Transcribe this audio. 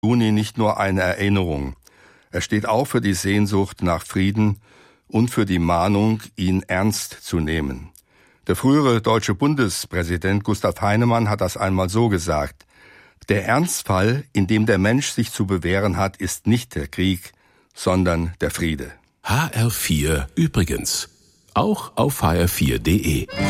Juni nicht nur eine Erinnerung. Er steht auch für die Sehnsucht nach Frieden und für die Mahnung, ihn ernst zu nehmen. Der frühere deutsche Bundespräsident Gustav Heinemann hat das einmal so gesagt: Der Ernstfall, in dem der Mensch sich zu bewähren hat, ist nicht der Krieg, sondern der Friede. HR4 übrigens. Auch auf hr4.de.